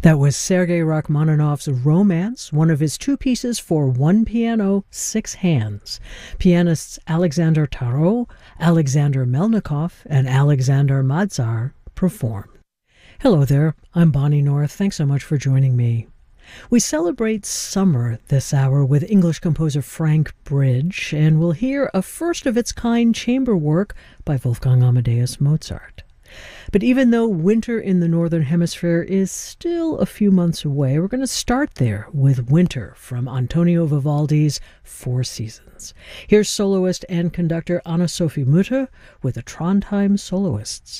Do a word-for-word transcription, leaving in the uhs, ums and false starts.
That was Sergei Rachmaninoff's Romance, one of his two pieces for one piano, six hands. Pianists Alexander Tarot, Alexander Melnikov, and Alexander Madzar performed. Hello there, I'm Bonnie North. Thanks so much for joining me. We celebrate summer this hour with English composer Frank Bridge, and we'll hear a first-of-its-kind chamber work by Wolfgang Amadeus Mozart. But even though winter in the Northern Hemisphere is still a few months away, we're going to start there with Winter from Antonio Vivaldi's Four Seasons. Here's soloist and conductor Anna-Sophie Mutter with the Trondheim Soloists.